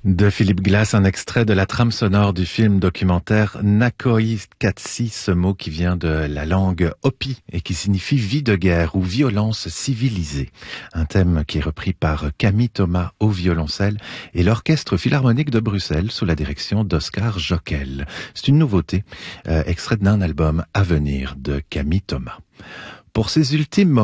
De Philippe Glass, un extrait de la trame sonore du film documentaire Nakoi Katsi, ce mot qui vient de la langue Hopi et qui signifie vie de guerre ou violence civilisée. Un thème qui est repris par Camille Thomas au violoncelle et l'Orchestre Philharmonique de Bruxelles sous la direction d'Oscar Jockel. C'est une nouveauté, extrait d'un album à venir de Camille Thomas. Pour ses ultimes